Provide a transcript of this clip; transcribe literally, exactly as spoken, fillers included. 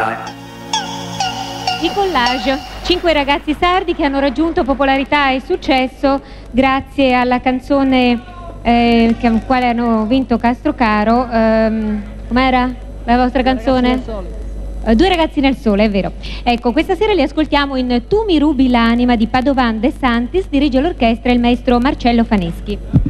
time. I Collage, cinque ragazzi sardi che hanno raggiunto popolarità e successo grazie alla canzone eh, con la quale hanno vinto Castrocaro. Ehm, com'era la vostra canzone? Uh, Due ragazzi nel sole, è vero. Ecco, questa sera li ascoltiamo in Tu mi rubi l'anima di Padovan De Santis, dirige l'orchestra il maestro Marcello Faneschi.